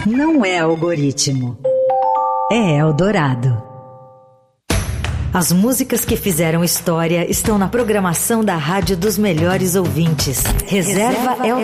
Não é algoritmo. É Eldorado. As músicas que fizeram história estão na programação da Rádio dos Melhores Ouvintes. Reserva Eldorado.